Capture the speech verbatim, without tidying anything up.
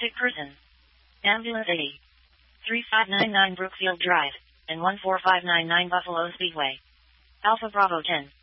Sick person. Ambulance eighty. three five nine nine Brookfield Drive, and one four five nine nine Buffalo Speedway. Alpha Bravo ten.